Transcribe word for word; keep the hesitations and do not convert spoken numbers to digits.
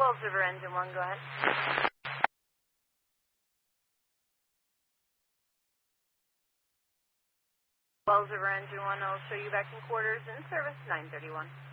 Wells River Engine one, go ahead. Wells River Engine one, I'll show you back in quarters in service nine thirty-one.